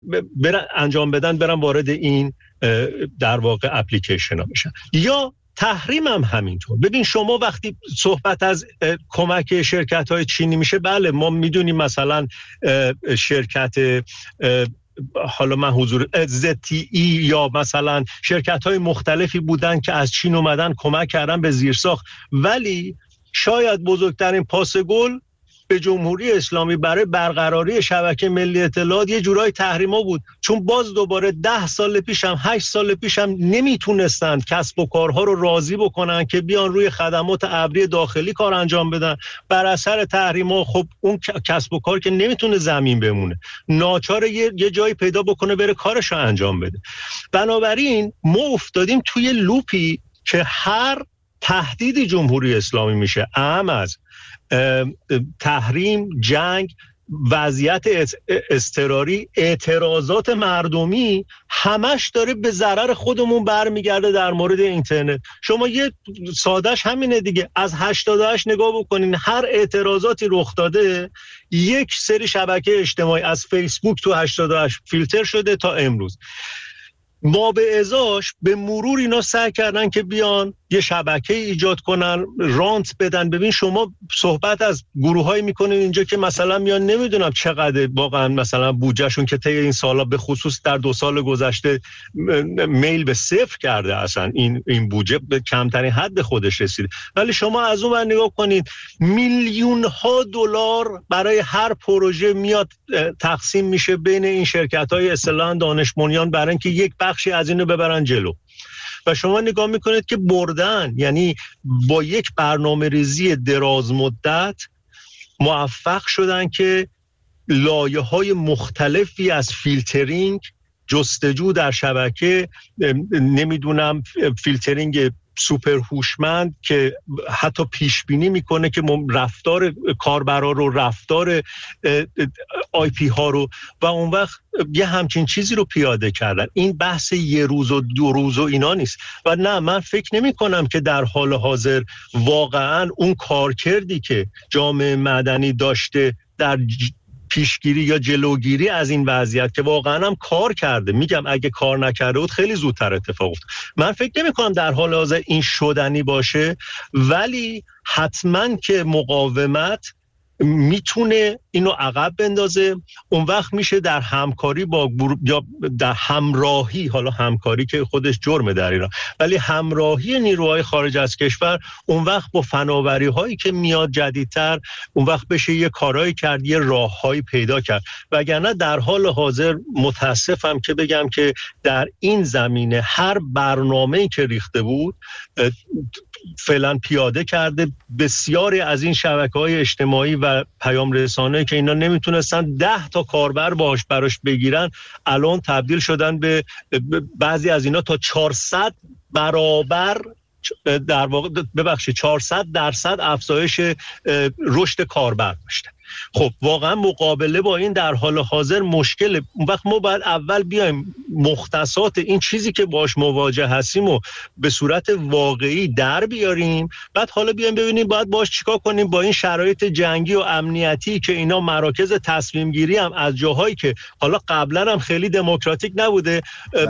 انجام بدن برن وارد این در واقع اپلیکیشن ها بشن. یا تحریم هم همینطور. ببین شما وقتی صحبت از کمک شرکت های چینی میشه، بله ما میدونیم مثلا شرکت حالا من حضور ZTE یا مثلا شرکت های مختلفی بودن که از چین اومدن کمک کردن به زیرساخت، ولی شاید بزرگترین پاس گل به جمهوری اسلامی برای برقراری شبکه ملی اطلاعات یه جورای تحریما بود، چون باز دوباره 10 سال پیشم 8 سال پیشم نمیتونستند کسب و کارها رو راضی بکنن که بیان روی خدمات ابری داخلی کار انجام بدن. بر اثر تحریما خب اون کسب و کار که نمیتونه زمین بمونه، ناچاره یه جایی پیدا بکنه بره کارش رو انجام بده. بنابراین ما افتادیم توی لوپی که هر تهدیدی جمهوری اسلامی میشه، اهم از تحریم، جنگ، وضعیت اضطراری، اعتراضات مردمی، همش داره به ضرر خودمون برمیگرده. در مورد اینترنت شما یه سادهش همینه دیگه، از 88 نگاه بکنین، هر اعتراضاتی رخ داده یک سری شبکه اجتماعی از فیسبوک تو 88 فیلتر شده تا امروز. ما به ازاش به مرور اینا سعی کردن که بیان یه شبکه ایجاد کنن، رانت بدن. ببین شما صحبت از گروهایی میکنین اینجا که مثلا میان نمیدونم چقدر واقعا مثلا بودجهشون که طی این سالا به خصوص در 2 سال گذشته میل به صفر کرده، اصلا این بودجه به کمترین حد خودش رسیده، ولی شما از اون ور نگاه کنید میلیون ها دلار برای هر پروژه میاد تقسیم میشه بین این شرکت‌های اصطلاحاً دانش بنیان برای اینکه یک بخشی از اینو ببرن جلو. و شما نگاه میکنید که بردن، یعنی با یک برنامه ریزی دراز مدت موفق شدن که لایه‌های مختلفی از فیلترینگ، جستجو در شبکه، نمیدونم فیلترینگ سوپر هوشمند که حتی پیش بینی میکنه که رفتار کاربرا رو، رفتار آی پی ها رو، و اون وقت یه همچین چیزی رو پیاده کردن. این بحث یه روز و 2 روز و اینا نیست. و نه، من فکر نمی کنم که در حال حاضر واقعا اون کارکردی که جامعه مدنی داشته در پیشگیری یا جلوگیری از این وضعیت که واقعا هم کار کرده، میگم اگه کار نکرده بود خیلی زودتر اتفاق افتاد. من فکر نمی کنم در حال حاضر این شدنی باشه، ولی حتما که مقاومت میتونه اینو عقب بندازه. اون وقت میشه در همکاری با یا در همراهی، حالا همکاری که خودش جرمه در ایران، ولی همراهی نیروهای خارج از کشور، اون وقت با فناوری هایی که میاد جدیدتر، اون وقت بشه یه کارایی کرد، یه راههایی پیدا کرد. وگرنه در حال حاضر متاسفم که بگم که در این زمینه هر برنامه‌ای که ریخته بود فعلا پیاده کرده. بسیاری از این شبکه‌های اجتماعی و پیام رسانه که اینا نمیتونستن 10 تا کاربر براش بگیرن، الان تبدیل شدن به بعضی از اینا تا 400 برابر، در واقع 400% افزایش رشد کاربر داشتن. خب واقعا مقابله با این در حال حاضر مشکله. اون وقت ما باید اول بیایم مختصات این چیزی که باش مواجه هستیم و به صورت واقعی در بیاریم، بعد حالا بیایم ببینیم باید باش چیکار کنیم با این شرایط جنگی و امنیتی که اینا مراکز تصمیم گیری هم از جاهایی که حالا قبلا هم خیلی دموکراتیک نبوده،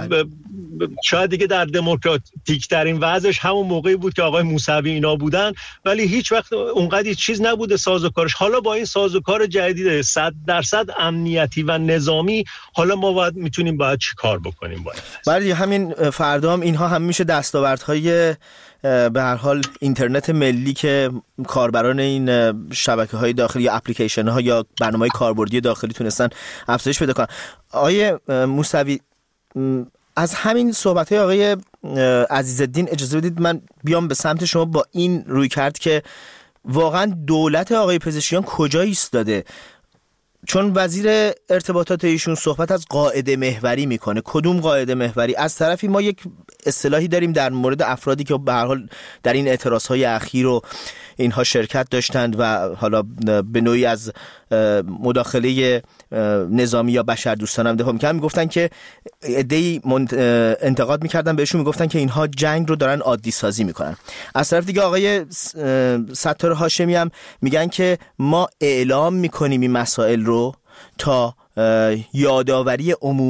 شاید دیگه در دموکراتیک ترین وضعش همون موقعی بود که آقای موسوی اینا بودن، ولی هیچ وقت اونقدر چیز نبوده سازوکارش. حالا با این سازوکار جدید 100% امنیتی و نظامی، حالا ما باید چی کار بکنیم باید. بله، همین فردا هم اینها هم میشه دستاوردهای به هر حال اینترنت ملی که کاربران این شبکه‌های داخلی یا اپلیکیشن‌ها یا برنامه‌های کاربردی داخلی تونستن افزایش پیدا کنن. آقای موسوی، از همین صحبت‌های آقای عزیزالدین اجازه بدید من بیام به سمت شما با این روی کرد که واقعا دولت آقای پزشکیان کجا ایستاده؟ چون وزیر ارتباطات ایشون صحبت از قاعده محوری میکنه. کدوم قاعده محوری؟ از طرفی ما یک اصطلاحی داریم در مورد افرادی که به هر حال در این اعتراضهای اخیر و اینها شرکت داشتند و حالا به نوعی از مداخله نظامی یا بشردوستانه هم دفاع میکردن، میگفتن که عده‌ای انتقاد میکردن بهشون، میگفتن که اینها جنگ رو دارن عادی سازی میکنن. از طرف دیگه آقای ستار هاشمی هم میگن که ما اعلام میکنیم این مسائل رو تا یادآوری عمومی